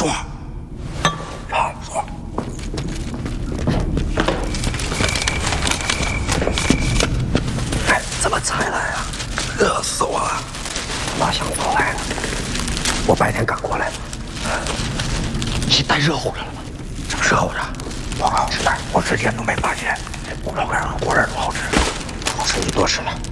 坐，好坐。哎，怎么才来呀？热死我了！马上走来了，我白天赶过来的。 你带热乎着了吗？ 正热乎着，我好吃的，我之前都没发现。这骨头干和果仁都好吃，好吃你多吃点。